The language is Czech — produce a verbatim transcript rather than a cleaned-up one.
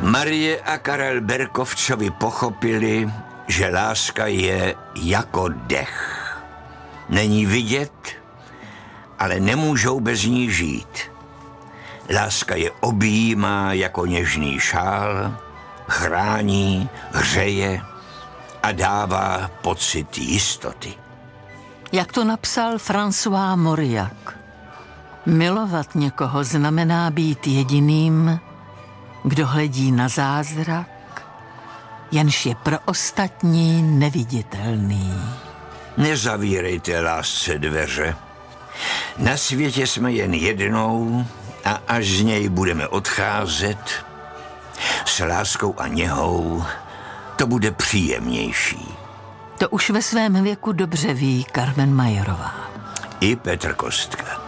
Marie a Karel Berkovcovi pochopili, že láska je jako dech. Není vidět, ale nemůžou bez ní žít. Láska je objímá jako něžný šál, chrání, hřeje a dává pocit jistoty. Jak to napsal François Mauriac, milovat někoho znamená být jediným, kdo hledí na zázrak, jenž je pro ostatní neviditelný. Nezavírejte lásce dveře. Na světě jsme jen jednou a až z něj budeme odcházet, s láskou a něhou to bude příjemnější. To už ve svém věku dobře ví Carmen Mayerová. I Petr Kostka.